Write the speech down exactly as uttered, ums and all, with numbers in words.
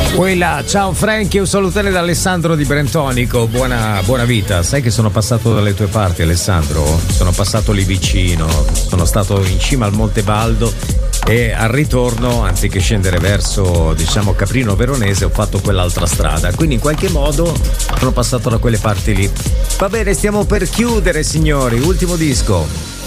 Quella, ciao Frankie, un salutone da Alessandro di Brentonico, buona, buona vita. Sai che sono passato dalle tue parti, Alessandro? Sono passato lì vicino, sono stato in cima al Monte Baldo e al ritorno, anziché scendere verso, diciamo, Caprino Veronese, ho fatto quell'altra strada, quindi in qualche modo sono passato da quelle parti lì. Va bene, stiamo per chiudere, signori, ultimo disco.